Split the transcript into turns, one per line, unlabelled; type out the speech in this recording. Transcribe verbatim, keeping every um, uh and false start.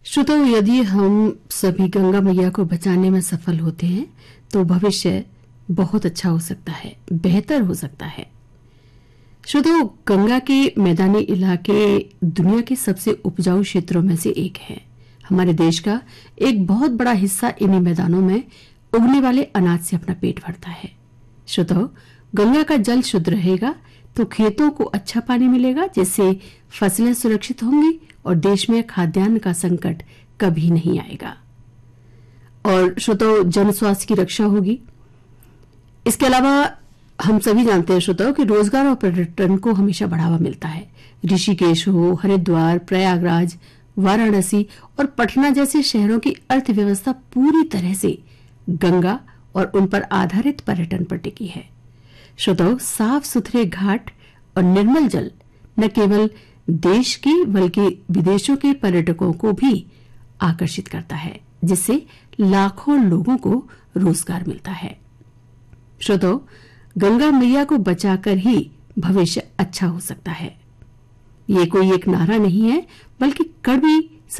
श्रोताओं, यदि हम सभी गंगा मैया को बचाने में सफल होते हैं तो भविष्य बहुत अच्छा हो सकता है, बेहतर हो सकता है। श्रोताओं, गंगा के मैदानी इलाके दुनिया के सबसे उपजाऊ क्षेत्रों में से एक है। हमारे देश का एक बहुत बड़ा हिस्सा इन्हीं मैदानों में उगने वाले अनाज से अपना पेट भरता है। श्रोताओं, गंगा का जल शुद्ध रहेगा तो खेतों को अच्छा पानी मिलेगा, जिससे फसलें सुरक्षित होंगी और देश में खाद्यान्न का संकट कभी नहीं आएगा। और श्रोताओं, जन स्वास्थ्य की रक्षा होगी। इसके अलावा हम सभी जानते हैं श्रोताओं कि रोजगार और पर्यटन को हमेशा बढ़ावा मिलता है। ऋषिकेश हो, हरिद्वार, प्रयागराज, वाराणसी और पटना जैसे शहरों की अर्थव्यवस्था पूरी तरह से गंगा और उन पर आधारित पर्यटन पर टिकी है। श्रोताओं, साफ सुथरे घाट और निर्मल जल न केवल देश की बल्कि विदेशों के पर्यटकों को भी आकर्षित करता है, जिससे लाखों लोगों को रोजगार मिलता है। श्रोताओं, गंगा मैया को बचाकर ही भविष्य अच्छा हो सकता है। ये कोई एक नारा नहीं है, बल्कि कड़वी